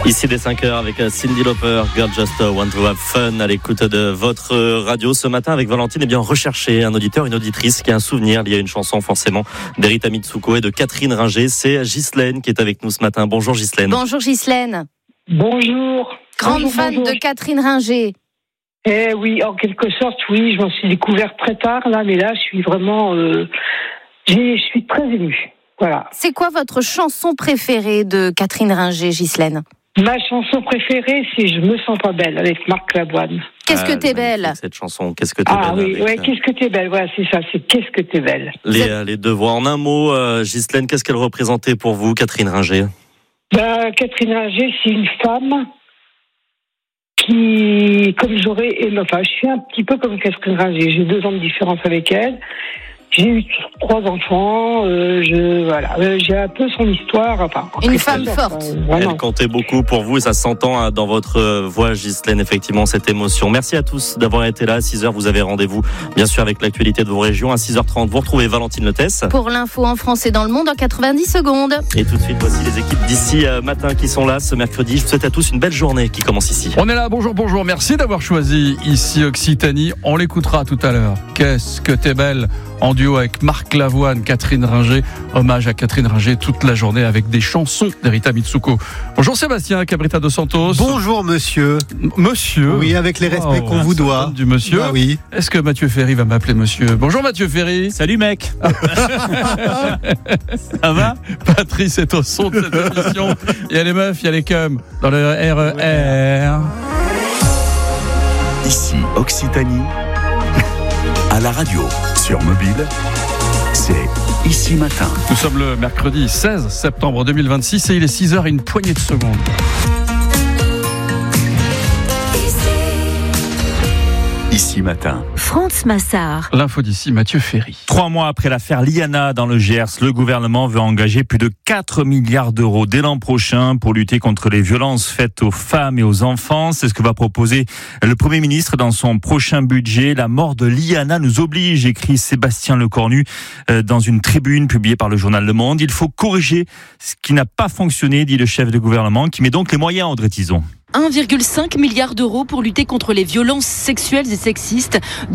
Ici dès 5h avec Cyndi Lauper, Girl Just Want to Have Fun à l'écoute de votre radio ce matin avec Valentine. Bien recherché un auditeur, une auditrice qui a un souvenir lié à une chanson forcément d'Erita Mitsuko et de Catherine Ringer. C'est Ghislaine qui est avec nous ce matin. Bonjour Ghislaine. Bonjour Ghislaine. Bonjour. Grande fan de Catherine Ringer. Eh oui, en quelque sorte, oui, je m'en suis découverte très tard là, mais là je suis vraiment, je suis très émue. Voilà. C'est quoi votre chanson préférée de Catherine Ringer, Ghislaine ? Ma chanson préférée, c'est Je me sens pas belle avec Marc Lavoine. Qu'est-ce que t'es belle ? Cette chanson, Qu'est-ce que t'es belle. Ah oui, ouais, Qu'est-ce que t'es belle, voilà, c'est ça, c'est Qu'est-ce que t'es belle. Les deux voix. En un mot, Ghislaine, qu'est-ce qu'elle représentait pour vous, Catherine Ringer ? Catherine Ringer, c'est une femme qui, comme j'aurais aimé, enfin, je suis un petit peu comme Catherine Ringer, j'ai 2 ans de différence avec elle. J'ai eu 3 enfants, j'ai un peu son histoire. Enfin, une femme forte. Elle comptait beaucoup pour vous et ça s'entend dans votre voix, Ghislaine, effectivement, cette émotion. Merci à tous d'avoir été là. À 6h, vous avez rendez-vous, bien sûr, avec l'actualité de vos régions. À 6h30, vous retrouvez Valentine Letès. Pour l'info en France et dans le monde en 90 secondes. Et tout de suite, voici les équipes d'ici matin qui sont là ce mercredi. Je vous souhaite à tous une belle journée qui commence ici. On est là, bonjour. Merci d'avoir choisi ici Occitanie. On l'écoutera tout à l'heure. Qu'est-ce que t'es belle, en duo avec Marc Lavoine, Catherine Ringer. Hommage à Catherine Ringer toute la journée avec des chansons d'Erita Mitsuko. Bonjour Sébastien Cabrita dos Santos. Bonjour monsieur. Monsieur. Oui, avec les respects qu'on vous doit. Du monsieur. Bah oui. Est-ce que Mathieu Ferry va m'appeler monsieur ? Bonjour Mathieu Ferry. Salut mec. Ça va ? Patrice est au son de cette émission. Il y a les meufs, il y a les cums dans le RER. Ici Occitanie. À la radio, sur mobile, c'est Ici Matin. Nous sommes le mercredi 16 septembre 2026 et il est 6h et une poignée de secondes. Ici Matin. France Massard. L'info d'ici, Mathieu Ferry. 3 mois après l'affaire Liana dans le Gers, le gouvernement veut engager plus de 4 milliards d'euros dès l'an prochain pour lutter contre les violences faites aux femmes et aux enfants. C'est ce que va proposer le Premier ministre dans son prochain budget. La mort de Liana nous oblige, écrit Sébastien Lecornu dans une tribune publiée par le journal Le Monde. Il faut corriger ce qui n'a pas fonctionné, dit le chef de gouvernement, qui met donc les moyens, Audrey Tison. 1,5 milliard d'euros pour lutter contre les violences sexuelles et sexistes,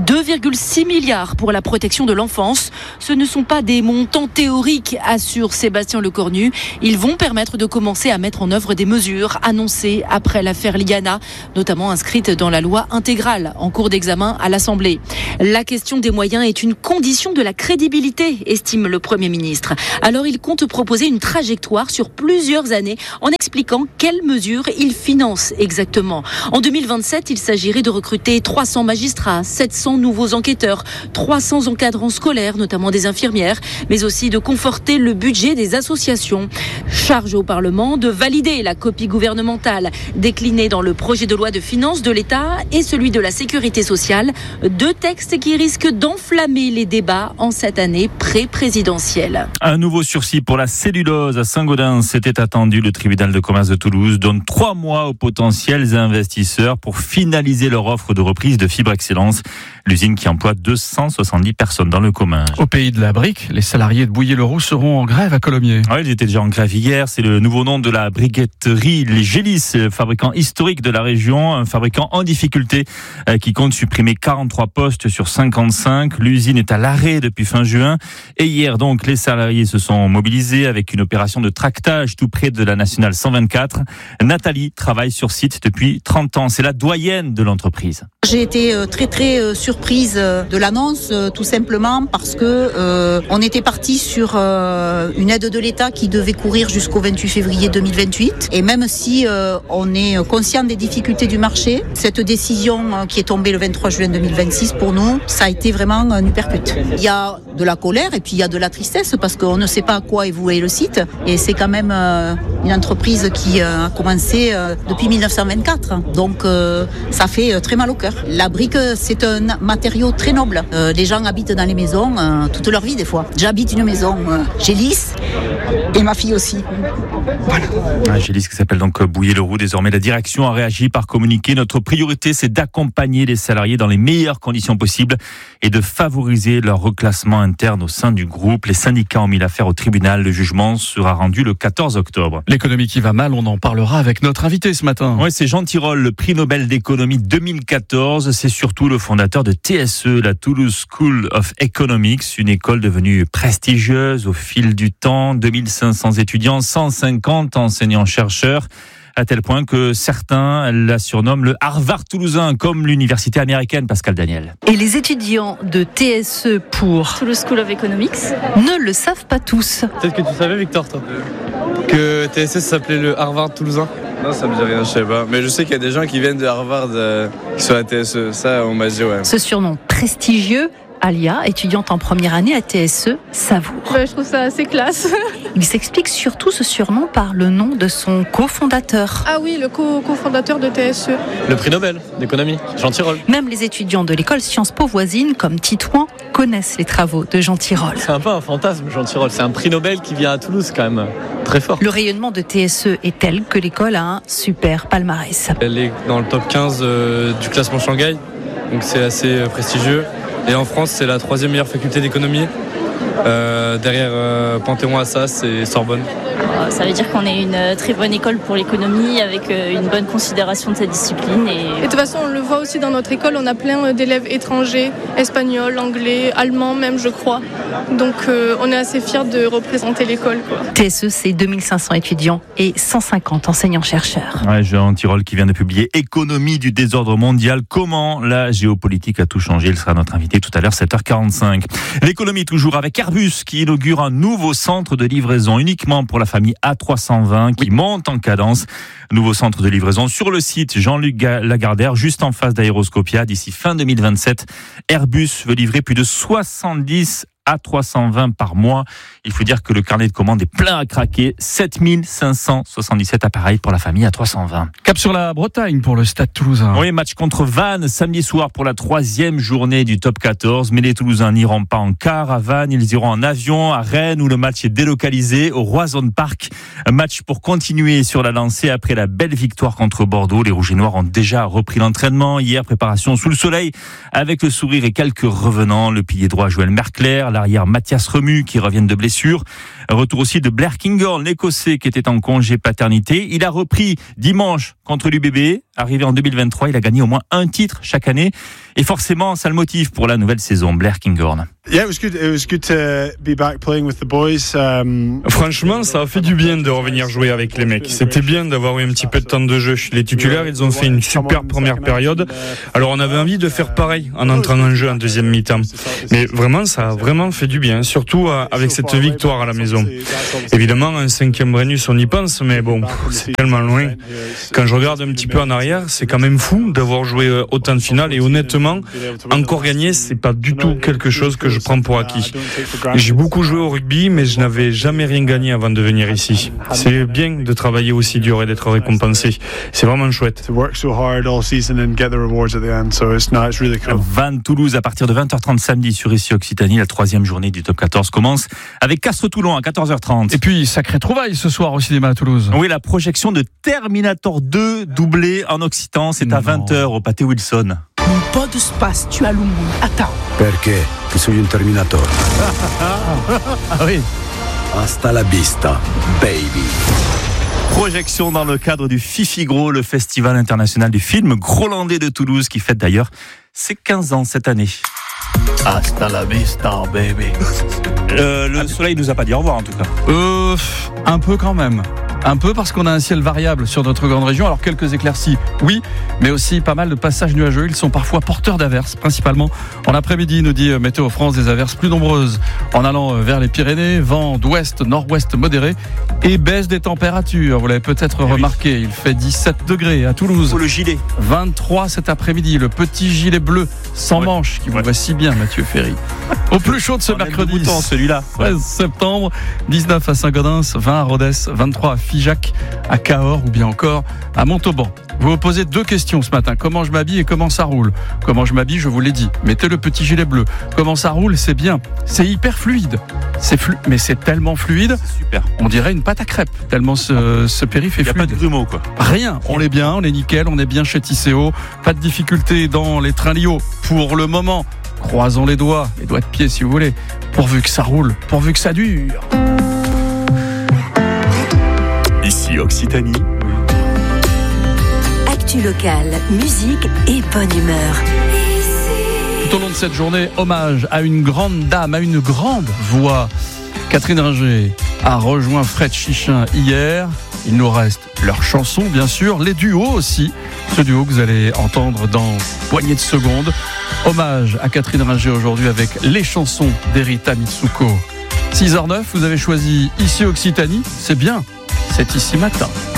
2,6 milliards pour la protection de l'enfance. Ce ne sont pas des montants théoriques, assure Sébastien Lecornu. Ils vont permettre de commencer à mettre en œuvre des mesures annoncées après l'affaire Liana, notamment inscrites dans la loi intégrale en cours d'examen à l'Assemblée. La question des moyens est une condition de la crédibilité, estime le Premier ministre. Alors il compte proposer une trajectoire sur plusieurs années en expliquant quelles mesures il finance exactement. En 2027, il s'agirait de recruter 300 magistrats, 700 nouveaux enquêteurs, 300 encadrants scolaires, notamment des infirmières, mais aussi de conforter le budget des associations. Charge au Parlement de valider la copie gouvernementale déclinée dans le projet de loi de finances de l'État et celui de la Sécurité sociale, 2 textes qui risquent d'enflammer les débats en cette année pré-présidentielle. Un nouveau sursis pour la cellulose à Saint-Gaudens, c'était attendu. Le tribunal de commerce de Toulouse donne 3 mois aux potentiels investisseurs pour finaliser leur offre de reprise de Fibre Excellence, l'usine qui emploie 270 personnes dans le commun. Au pays de la brique, les salariés de Bouillé-le-Roux seront en grève à Colomiers. Oui, ils étaient déjà en grève hier. C'est le nouveau nom de la briqueterie Les Gélis, fabricant historique de la région, un fabricant en difficulté qui compte supprimer 43 postes sur 55. L'usine est à l'arrêt depuis fin juin. Et hier, donc, les salariés se sont mobilisés avec une opération de tractage tout près de la nationale 124. Nathalie travaille sur site depuis 30 ans. C'est la doyenne de l'entreprise. J'ai été très surprise de l'annonce, tout simplement parce que on était parti sur une aide de l'État qui devait courir jusqu'au 28 février 2028. Et même si on est conscient des difficultés du marché, cette décision qui est tombée le 23 juin 2026, pour nous, ça a été vraiment un uppercut. Il y a de la colère et puis il y a de la tristesse parce qu'on ne sait pas à quoi est voué le site. Et c'est quand même une entreprise qui a commencé depuis 1924. Donc ça fait très mal au cœur. La brique, c'est un matériau très noble. Les gens habitent dans les maisons toute leur vie des fois. J'habite une maison Gélis. Et ma fille aussi. Angélique, qui s'appelle donc Bouillet-Leroux. Désormais, la direction a réagi par communiqué. Notre priorité, c'est d'accompagner les salariés dans les meilleures conditions possibles et de favoriser leur reclassement interne au sein du groupe. Les syndicats ont mis l'affaire au tribunal. Le jugement sera rendu le 14 octobre. L'économie qui va mal, on en parlera avec notre invité ce matin. Oui, c'est Jean Tirole, le prix Nobel d'économie 2014. C'est surtout le fondateur de TSE, la Toulouse School of Economics, une école devenue prestigieuse au fil du temps. 2500 étudiants, 150 enseignants-chercheurs, à tel point que certains la surnomment le Harvard toulousain, comme l'université américaine, Pascal Daniel. Et les étudiants de TSE pour Toulouse School of Economics ne le savent pas tous. Peut-être que tu savais, Victor, toi, que TSE s'appelait le Harvard toulousain? Non, ça me dit rien, je sais pas. Mais je sais qu'il y a des gens qui viennent de Harvard qui sont à TSE. Ça, on m'a dit, ouais. Ce surnom prestigieux, Alia, étudiante en première année à TSE, savoure. Je trouve ça assez classe. Il s'explique surtout ce surnom par le nom de son cofondateur. Ah oui, le cofondateur de TSE. Le prix Nobel d'économie, Jean Tirole. Même les étudiants de l'école Sciences Po voisine, comme Titouan, connaissent les travaux de Jean Tirole. C'est un peu un fantasme, Jean Tirole. C'est un prix Nobel qui vient à Toulouse, quand même. Très fort. Le rayonnement de TSE est tel que l'école a un super palmarès. Elle est dans le top 15 du classement Shanghai, donc c'est assez prestigieux. Et en France, c'est la 3e meilleure faculté d'économie. Derrière Panthéon-Assas et Sorbonne. Ça veut dire qu'on est une très bonne école pour l'économie avec une bonne considération de cette discipline. Et de toute façon, on le voit aussi dans notre école, on a plein d'élèves étrangers, espagnols, anglais, allemands même, je crois. Donc on est assez fiers de représenter l'école, quoi. TSE, c'est 2500 étudiants et 150 enseignants-chercheurs. Ouais, Jean Tirole qui vient de publier Économie du désordre mondial. Comment la géopolitique a tout changé. Il sera notre invité tout à l'heure, 7h45. L'économie toujours avec Airbus qui inaugure un nouveau centre de livraison uniquement pour la famille A320 qui monte en cadence. Nouveau centre de livraison sur le site Jean-Luc Lagardère, juste en face d'Aéroscopia. D'ici fin 2027, Airbus veut livrer plus de 70 A320 par mois. Il faut dire que le carnet de commandes est plein à craquer. 7577 appareils pour la famille A320. Cap sur la Bretagne pour le Stade Toulousain. Oui, match contre Vannes samedi soir pour la 3e journée du top 14. Mais les Toulousains n'iront pas en car à Vannes. Ils iront en avion à Rennes où le match est délocalisé au Roison Park. Un match pour continuer sur la lancée après la belle victoire contre Bordeaux. Les Rouges et Noirs ont déjà repris l'entraînement. Hier, préparation sous le soleil avec le sourire et quelques revenants. Le pilier droit Joël Merclair, l'arrière Mathias Remu qui reviennent de blessure. Retour aussi de Blair Kinghorn, l'Écossais qui était en congé paternité. Il a repris dimanche contre l'UBB. Arrivé en 2023, il a gagné au moins un titre chaque année. Et forcément, ça le motive pour la nouvelle saison, Blair Kinghorn. Franchement, ça a fait du bien de revenir jouer avec les mecs. C'était bien d'avoir eu un petit peu de temps de jeu. Les titulaires, ils ont fait une super première période. Alors on avait envie de faire pareil en entrant en jeu en deuxième mi-temps. Mais vraiment, ça a vraiment fait du bien, surtout avec cette victoire à la maison. Évidemment, un 5e Brennus, on y pense, mais bon, c'est tellement loin. Quand je regarde un petit peu en arrière, c'est quand même fou d'avoir joué autant de finales et honnêtement, encore gagner, c'est pas du tout quelque chose que je prends pour acquis. J'ai beaucoup joué au rugby, mais je n'avais jamais rien gagné avant de venir ici. C'est bien de travailler aussi dur et d'être récompensé. C'est vraiment chouette. Vannes-Toulouse à partir de 20h30 samedi sur ici Occitanie. La 3e journée du top 14 commence avec Castres-Toulon à 14h30. Et puis, sacrée trouvaille ce soir au cinéma à Toulouse. Oui, la projection de Terminator 2 doublé en occitan, c'est à 20h au Pâté Wilson. Pas de space, tu as le monde. Attends. Perché? Che sono un Terminator. Ah oui. Hasta la vista, baby. Projection dans le cadre du Fifigro, le festival international du film grolandais de Toulouse, qui fête d'ailleurs ses 15 ans cette année. Hasta la vista, baby. Le soleil nous a pas dit au revoir en tout cas. Un peu quand même. Un peu parce qu'on a un ciel variable sur notre grande région. Alors quelques éclaircies, oui, mais aussi pas mal de passages nuageux. Ils sont parfois porteurs d'averses, principalement en après-midi, nous dit Météo France, des averses plus nombreuses en allant vers les Pyrénées. Vent d'ouest, nord-ouest modéré et baisse des températures. Vous l'avez peut-être remarqué, il fait 17 degrés à Toulouse. Pour le gilet. 23 cet après-midi, le petit gilet bleu sans manches qui vous va si bien, Mathieu Ferry. Au plus chaud de ce mercredi, celui-là. 13 septembre, 19 à Saint-Gaudens, 20 à Rodez, 23 à Fille. Figeac, à Cahors ou bien encore à Montauban. Vous vous posez 2 questions ce matin. Comment je m'habille et comment ça roule? Comment je m'habille, je vous l'ai dit. Mettez le petit gilet bleu. Comment ça roule? C'est bien. C'est hyper fluide. Mais c'est tellement fluide. C'est super. On dirait une pâte à crêpes. Tellement ce périph' est fluide. Il n'y a pas de grumeaux, quoi. Rien. On est bien, on est nickel, on est bien chez Tisséo. Pas de difficulté dans les trains Lio pour le moment. Croisons les doigts de pied si vous voulez. Pourvu que ça roule, pourvu que ça dure. Ici Occitanie. Actu locale, musique et bonne humeur. Tout au long de cette journée, hommage à une grande dame, à une grande voix. Catherine Ringer a rejoint Fred Chichin hier. Il nous reste leurs chansons, bien sûr, les duos aussi. Ce duo que vous allez entendre dans poignée de secondes. Hommage à Catherine Ringer aujourd'hui avec les chansons d'Erita Mitsuko. 6h09, vous avez choisi Ici Occitanie. C'est bien, c'est ici matin.